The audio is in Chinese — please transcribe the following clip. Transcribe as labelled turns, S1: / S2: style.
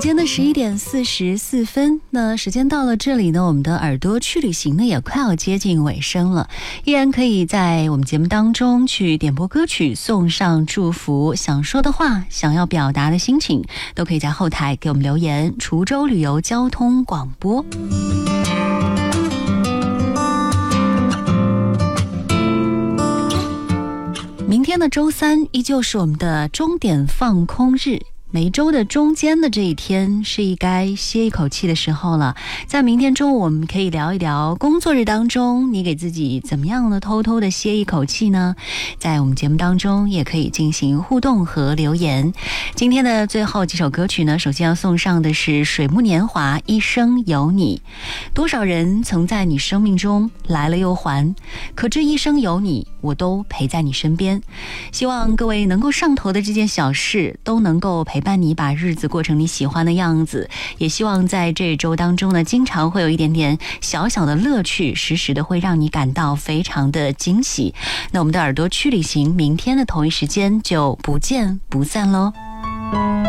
S1: 间的11:44，那时间到了这里呢，我们的耳朵去旅行呢也快要接近尾声了，依然可以在我们节目当中去点播歌曲，送上祝福，想说的话，想要表达的心情，都可以在后台给我们留言。滁州旅游交通广播。明天的周三依旧是我们的终点放空日，每周的中间的这一天是该歇一口气的时候了。在明天中午我们可以聊一聊工作日当中你给自己怎么样呢偷偷的歇一口气呢？在我们节目当中也可以进行互动和留言。今天的最后几首歌曲呢，首先要送上的是水木年华一生有你。多少人曾在你生命中来了又还，可这一生有你，我都陪在你身边。希望各位能够上头的这件小事都能够陪伴你把日子过成你喜欢的样子，也希望在这一周当中呢，经常会有一点点小小的乐趣，时时的会让你感到非常的惊喜。那我们的耳朵去旅行，明天的同一时间就不见不散喽。